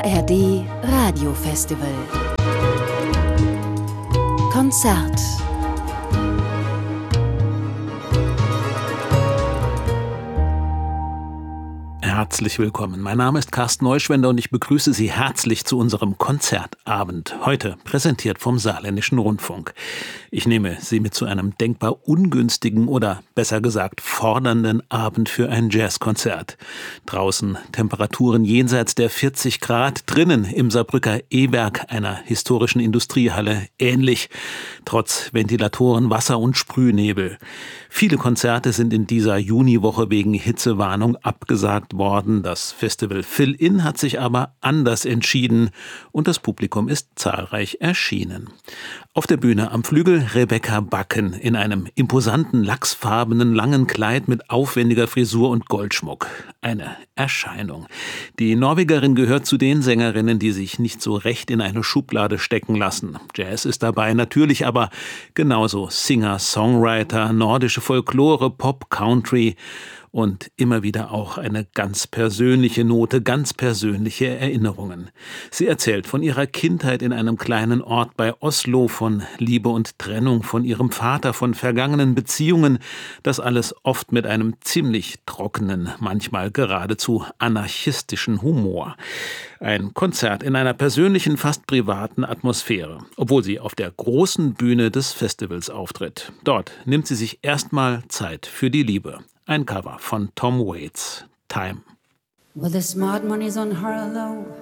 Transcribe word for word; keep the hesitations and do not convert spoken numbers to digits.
A R D Radiofestival Konzert. Herzlich willkommen. Mein Name ist Carsten Neuschwender und ich begrüße Sie herzlich zu unserem Konzertabend. Heute präsentiert vom Saarländischen Rundfunk. Ich nehme Sie mit zu einem denkbar ungünstigen oder besser gesagt fordernden Abend für ein Jazzkonzert. Draußen Temperaturen jenseits der vierzig Grad, drinnen im Saarbrücker E-Werk, einer historischen Industriehalle, ähnlich, trotz Ventilatoren, Wasser und Sprühnebel. Viele Konzerte sind in dieser Juniwoche wegen Hitzewarnung abgesagt worden. Das Festival Fill-In hat sich aber anders entschieden und das Publikum ist zahlreich erschienen. Auf der Bühne am Flügel Rebecca Bakken in einem imposanten lachsfarbenen langen Kleid mit aufwendiger Frisur und Goldschmuck. Eine Erscheinung. Die Norwegerin gehört zu den Sängerinnen, die sich nicht so recht in eine Schublade stecken lassen. Jazz ist dabei natürlich, aber genauso Singer, Songwriter, nordische Folklore, Pop, Country und immer wieder auch eine ganz persönliche Note, ganz persönliche Erinnerungen. Sie erzählt von ihrer Kindheit in einem kleinen Ort bei Oslo, von Liebe und Trennung, von ihrem Vater, von vergangenen Beziehungen. Das alles oft mit einem ziemlich trockenen, manchmal geradezu anarchistischen Humor. Ein Konzert in einer persönlichen, fast privaten Atmosphäre, obwohl sie auf der großen Bühne des Festivals auftritt. Dort nimmt sie sich erstmal Zeit für die Liebe. Ein Cover von Tom Waits, Time. Well, the smart money's on her low.